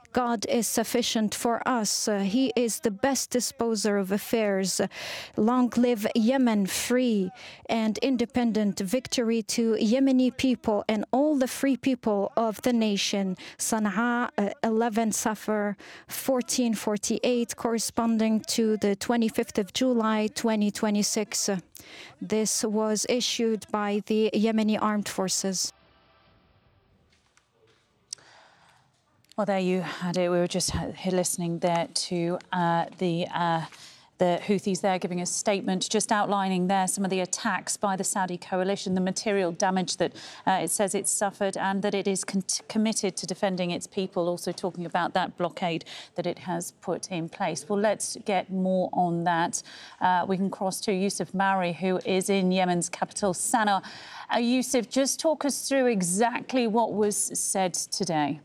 God is sufficient for us. He is the best disposer of affairs. Long live Yemen, free and independent. Victory to Yemeni people and all the free people of the nation. Sana'a, 11 Safar 1448, corresponding to the 25th of July 2026. This was issued by the Yemeni Armed Forces. Well, there you had it. We were just listening there to the Houthis there giving a statement, just outlining there some of the attacks by the Saudi coalition, the material damage that it says it's suffered, and that it is committed to defending its people, also talking about that blockade that it has put in place. Well, let's get more on that. We can cross to Yusuf Mauri, who is in Yemen's capital, Sana'a. Yusuf, just talk us through exactly what was said today.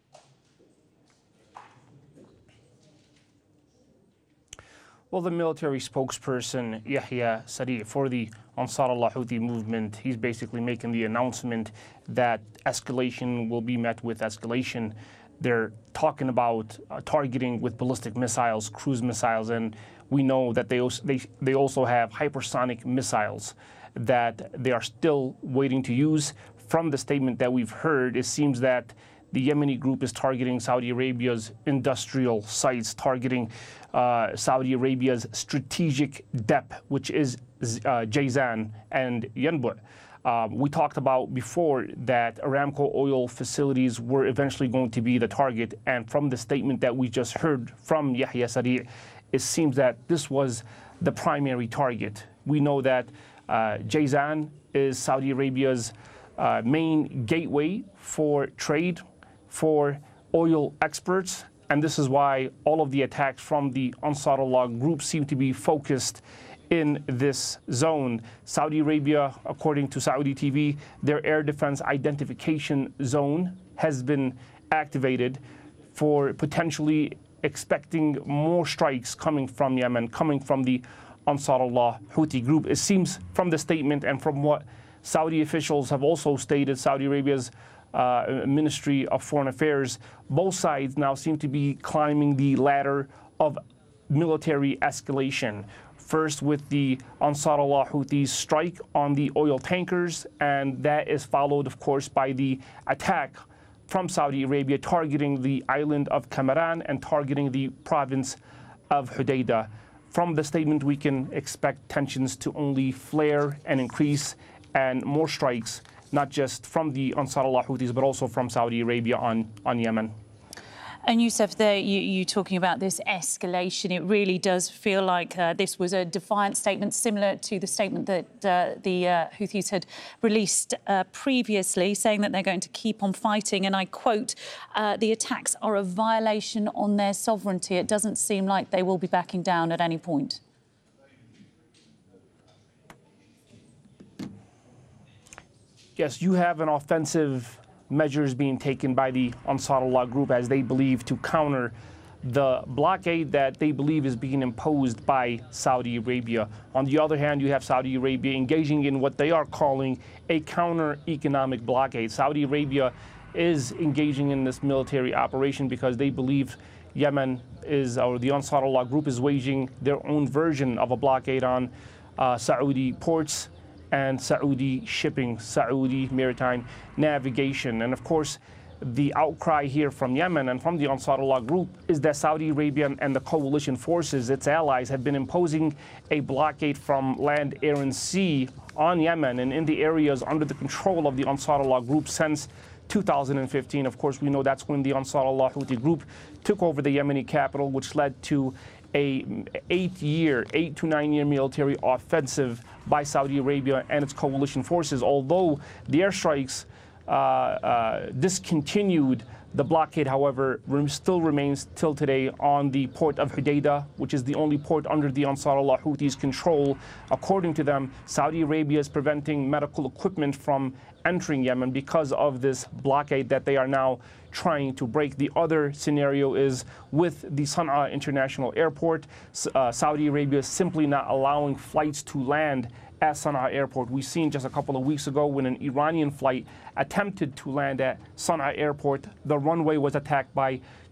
Well, the military spokesperson, Yahya Sari, for the Ansar Allah Houthi movement, he's basically making the announcement that escalation will be met with escalation. They're talking about targeting with ballistic missiles, cruise missiles, and we know that they also have hypersonic missiles that they are still waiting to use. From the statement that we've heard, it seems that the Yemeni group is targeting Saudi Arabia's industrial sites, targeting Saudi Arabia's strategic depth, which is Jazan and Yanbu. We talked about before that Aramco oil facilities were eventually going to be the target. And from the statement that we just heard from Yahya Sari, it seems that this was the primary target. We know that Jazan is Saudi Arabia's main gateway for trade, for oil exports, and this is why all of the attacks from the Ansar Allah group seem to be focused in this zone. Saudi Arabia, according to Saudi TV, their air defense identification zone has been activated for potentially expecting more strikes coming from Yemen, coming from the Ansar Allah Houthi group. It seems from the statement and from what Saudi officials have also stated, Saudi Arabia's Ministry of Foreign Affairs, both sides now seem to be climbing the ladder of military escalation. First with the Ansar Allah Houthis strike on the oil tankers, and that is followed, of course, by the attack from Saudi Arabia targeting the island of Kamaran and targeting the province of Hodeidah. From the statement, we can expect tensions to only flare and increase, and more strikes, not just from the Ansar Allah Houthis, but also from Saudi Arabia on Yemen. And Yusuf, there you talking about this escalation. It really does feel like this was a defiant statement, similar to the statement that the Houthis had released previously, saying that they're going to keep on fighting. And I quote, the attacks are a violation on their sovereignty. It doesn't seem like they will be backing down at any point. Yes, you have an offensive measures being taken by the Ansar Allah group as they believe to counter the blockade that they believe is being imposed by Saudi Arabia. On the other hand, you have Saudi Arabia engaging in what they are calling a counter-economic blockade. Saudi Arabia is engaging in this military operation because they believe Yemen is, or the Ansar Allah group is waging their own version of a blockade on Saudi ports and Saudi shipping, Saudi maritime navigation. And of course, the outcry here from Yemen and from the Ansar Allah group is that Saudi Arabia and the coalition forces, its allies, have been imposing a blockade from land, air, and sea on Yemen and in the areas under the control of the Ansar Allah group since 2015. Of course, we know that's when the Ansar Allah Houthi group took over the Yemeni capital, which led to a 8 to 9 year military offensive by Saudi Arabia and its coalition forces. Although the airstrikes discontinued, the blockade, however, still remains till today on the port of Hodeidah, which is the only port under the Ansar Allah Houthis' control. According to them, Saudi Arabia is preventing medical equipment from entering Yemen because of this blockade that they are now trying to break. The other scenario is with the Sana'a International Airport. Saudi Arabia is simply not allowing flights to land at Sana'a Airport. We've seen just a couple of weeks ago when an Iranian flight attempted to land at Sana'a Airport, the runway was attacked by